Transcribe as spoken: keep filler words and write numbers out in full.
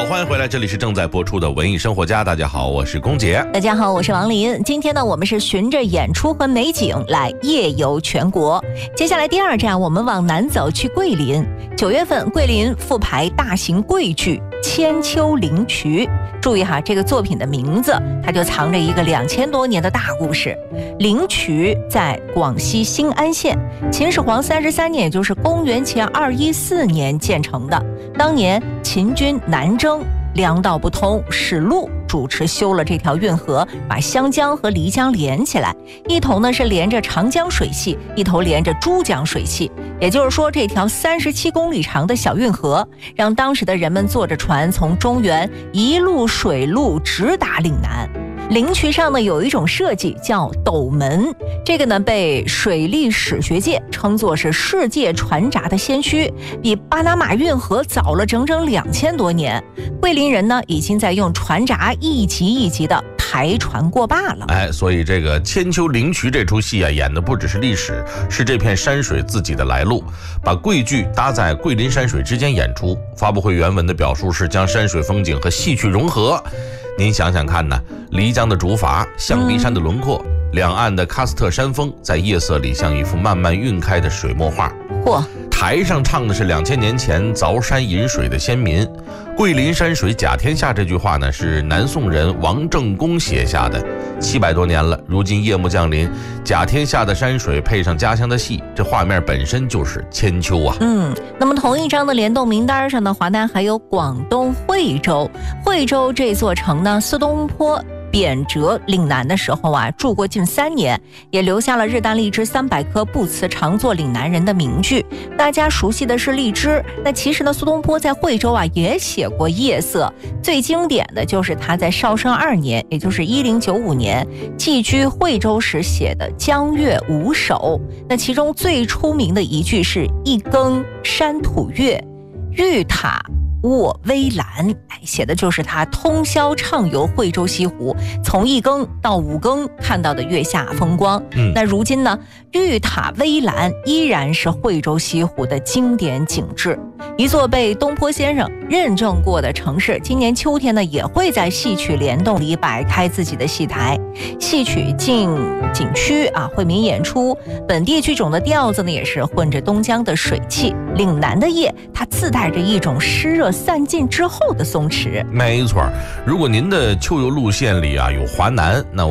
欢迎回来，这里是正在播出的文艺生活家。大家好，我是龚杰。 大家好，我是王林。今天呢，我们是循着演出和美景来夜游全国。接下来第二站，我们往南走，去桂林。九月份，桂林复排大型桂剧《千秋灵渠》。注意哈，这个作品的名字，它就藏着一个两千多年的大故事。灵渠在广西兴安县，秦始皇三十三年，也就是公元前二一四年建成的。当年秦军南征，粮道不通，史禄主持修了这条运河，把湘江和漓江连起来，一头呢是连着长江水系，一头连着珠江水系。也就是说，这条三十七公里长的小运河，让当时的人们坐着船从中原一路水路直达岭南。灵渠上呢有一种设计叫斗门，这个呢被水利史学界称作是世界船闸的先驱，比巴拿马运河早了整整两千多年。桂林人呢已经在用船闸一级一级的抬船过坝了。 哎，所以这个千秋灵渠这出戏啊，演的不只是历史，是这片山水自己的来路，把桂剧搭在桂林山水之间演出。发布会原文的表述是将山水风景和戏曲融合。您想想看呢，漓江的竹筏，象鼻山的轮廓，嗯、两岸的喀斯特山峰，在夜色里像一幅慢慢晕开的水墨画。 嚯！ 台上唱的是两千年前凿山饮水的先民。桂林山水甲天下这句话呢，是南宋人王正公写下的。七百多年了，如今夜幕降临，甲天下的山水配上家乡的戏，这画面本身就是千秋啊。 嗯，那么同一张的联动名单上呢，华南还有广东惠州。惠州这座城呢，苏东坡贬谪岭南的时候啊，住过近三年，也留下了日啖荔枝三百颗，不辞常作岭南人的名句。大家熟悉的是荔枝，那其实呢，苏东坡在惠州啊也写过夜色，最经典的就是他在绍圣二年，也就是一零九五年寄居惠州时写的《江月五首》。那其中最出名的一句是一更山土月，玉塔卧微澜，哎，写的就是他通宵畅游惠州西湖，从一更到五更看到的月下风光。嗯，那如今呢，玉塔微澜依然是惠州西湖的经典景致。一座被东坡先生认证过的城市，今年秋天呢也会在戏曲联动里摆开自己的戏台，戏曲进景区啊，惠民演出，本地剧种的调子呢也是混着东江的水汽。岭南的夜，它自带着一种湿热散尽之后的松弛。 没错，如果您的秋游路线里啊有华南，那